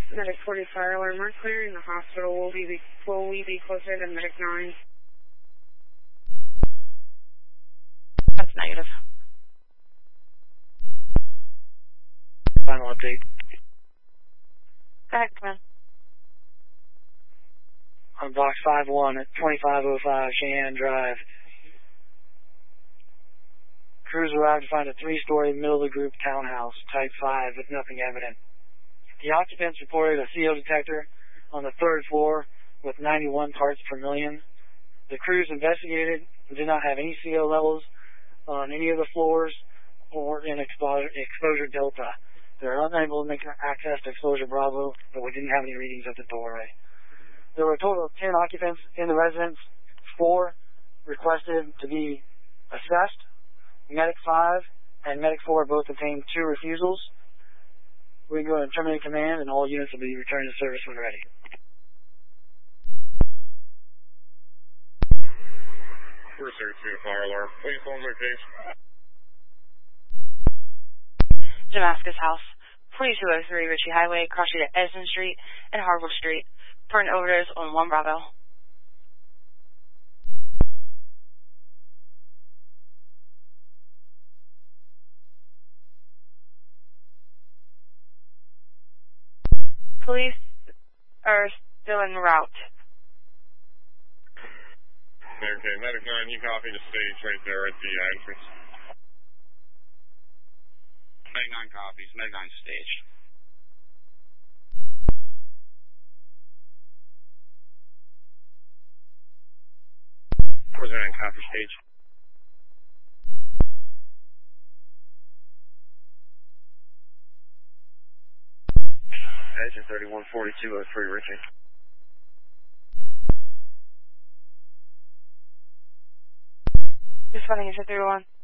Medic 40 fire alarm. We're clearing the hospital. Will we be closer than Medic 9? That's negative. Final update. Go ahead, come in. On box 5-1 at 2505 Cheyenne Drive. Crews arrived to find a 3-story middle-of-the-group townhouse, type 5, with nothing evident. The occupants reported a CO detector on the 3rd floor with 91 parts per million. The crews investigated and did not have any CO levels on any of the floors or in exposure delta. They were unable to make access to exposure Bravo, but we didn't have any readings at the doorway. There were a total of 10 occupants in the residence. 4 requested to be assessed. Medic 5 and Medic 4 both obtained 2 refusals. We can go and terminate command, and all units will be returned to service when ready. We're service to fire alarm. Please hold location. Damascus House, 4203 Ritchie Highway, cross street at Edison Street and Harvard Street, for an overdose on 1 Bravo. Police are still en route. Okay, Medic 9, you copy the stage right there at the entrance. Medic 9 copies. Medic 9 stage. Where's that copy stage? Agent 314203 Richie. Just running into 301.